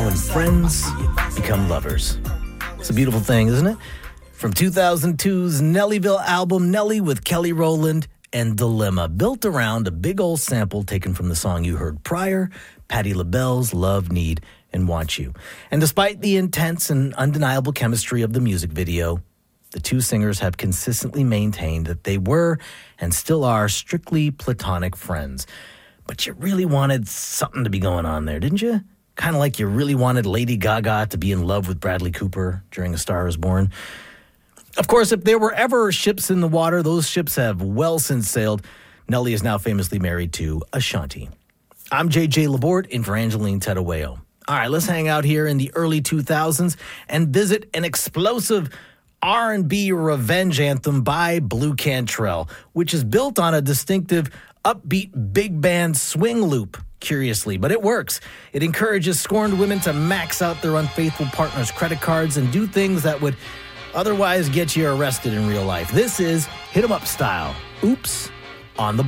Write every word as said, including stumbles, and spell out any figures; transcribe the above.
when friends become lovers. It's a beautiful thing, isn't it? From two thousand two's Nellyville album, Nelly with Kelly Rowland and Dilemma, built around a big old sample taken from the song you heard prior, Patti LaBelle's Love, Need, and Want You. And despite the intense and undeniable chemistry of the music video, the two singers have consistently maintained that they were and still are strictly platonic friends. But you really wanted something to be going on there, didn't you? Kind of like you really wanted Lady Gaga to be in love with Bradley Cooper during A Star Is Born. Of course, if there were ever ships in the water, those ships have well since sailed. Nelly is now famously married to Ashanti. I'm J J Laborde in for Angeline Tedawayo. All right, let's hang out here in the early two thousands and visit an explosive R and B revenge anthem by Blue Cantrell, which is built on a distinctive upbeat big band swing loop, curiously, but it works. It encourages scorned women to max out their unfaithful partner's credit cards and do things that would otherwise get you arrested in real life. This is Hit 'em Up style. Oops on the